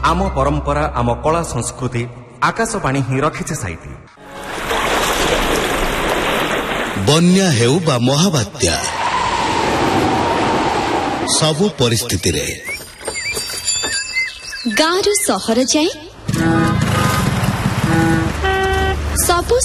आम परंपरा आम कला संस्कृति आकाशवाणी ही रखिছে साइती। बन्या हेउ बा महाबात्या सबु परिस्थिति रे गाँव सहर जाए सबु